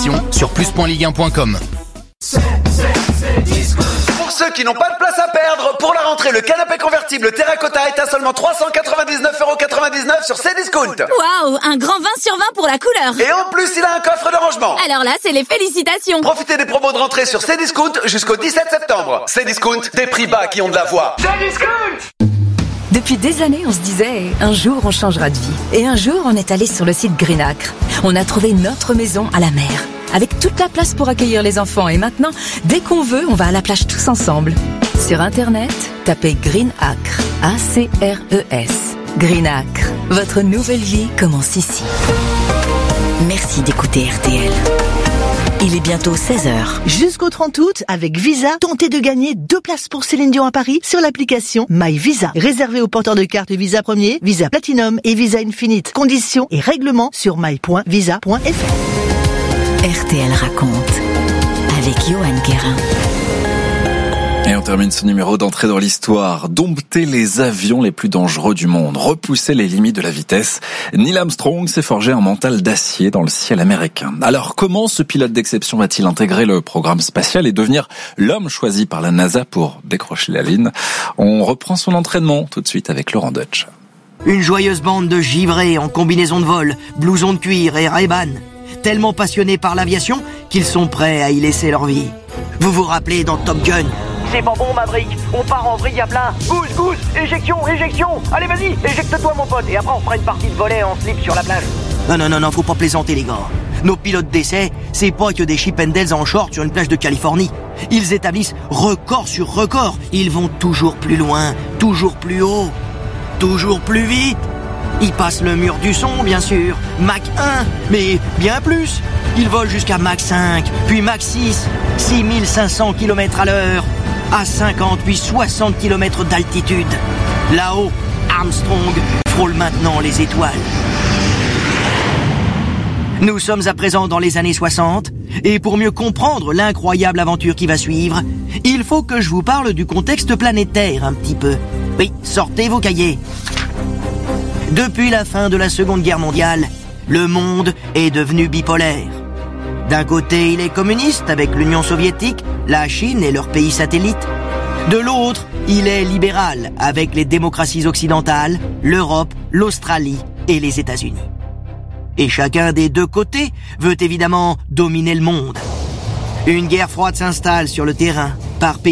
Conditions sur plus.ligue1.com. Pour ceux qui n'ont pas de place à perdre, pour la rentrée, le canapé convertible Terracotta est à seulement 399,99€ sur Cdiscount. Waouh, un grand 20 sur 20 pour la couleur. Et en plus, il a un coffre de rangement. Alors là, c'est les félicitations. Profitez des promos de rentrée sur Cdiscount jusqu'au 17 septembre. Cdiscount, des prix bas qui ont de la voix. Cdiscount! Depuis des années, on se disait, un jour on changera de vie. Et un jour, on est allé sur le site Greenacre. On a trouvé notre maison à la mer, avec toute la place pour accueillir les enfants. Et maintenant, dès qu'on veut, on va à la plage tous ensemble. Sur Internet, tapez Greenacre, A-C-R-E-S. Greenacre, votre nouvelle vie commence ici. Merci d'écouter RTL. Il est bientôt 16h. Jusqu'au 30 août, avec Visa, tentez de gagner 2 places pour Céline Dion à Paris sur l'application MyVisa. Réservée aux porteurs de cartes Visa Premier, Visa Platinum et Visa Infinite. Conditions et règlements sur my.visa.fr. RTL raconte avec Johan Guérin. Et on termine ce numéro d'entrée dans l'histoire. Dompter les avions les plus dangereux du monde, repousser les limites de la vitesse. Neil Armstrong s'est forgé un mental d'acier dans le ciel américain. Alors comment ce pilote d'exception va-t-il intégrer le programme spatial et devenir l'homme choisi par la NASA pour décrocher la Lune? On reprend son entraînement tout de suite avec Laurent Deutsch. Une joyeuse bande de givrés en combinaison de vol, blouson de cuir et Ray-Ban. Tellement passionnés par l'aviation qu'ils sont prêts à y laisser leur vie. Vous vous rappelez dans Top Gun? C'est pas bon, Maverick, on part en vrille à plein. Goose, éjection. Allez, vas-y, éjecte-toi, mon pote. Et après, on fera une partie de volley en slip sur la plage. Non, faut pas plaisanter, les gars. Nos pilotes d'essai, c'est pas que des Chippendales en short sur une plage de Californie. Ils établissent record sur record. Ils vont toujours plus loin, toujours plus haut, toujours plus vite. Ils passent le mur du son, bien sûr. Mach 1, mais bien plus. Ils volent jusqu'à Mach 5, puis Mach 6, 6500 km à l'heure. À 50 puis 60 km d'altitude. Là-haut, Armstrong frôle maintenant les étoiles. Nous sommes à présent dans les années 60, et pour mieux comprendre l'incroyable aventure qui va suivre, il faut que je vous parle du contexte planétaire un petit peu. Oui, sortez vos cahiers. Depuis la fin de la Seconde Guerre mondiale, le monde est devenu bipolaire. D'un côté, il est communiste avec l'Union soviétique, la Chine et leurs pays satellites. De l'autre, il est libéral avec les démocraties occidentales, l'Europe, l'Australie et les États-Unis. Et chacun des deux côtés veut évidemment dominer le monde. Une guerre froide s'installe sur le terrain par pays.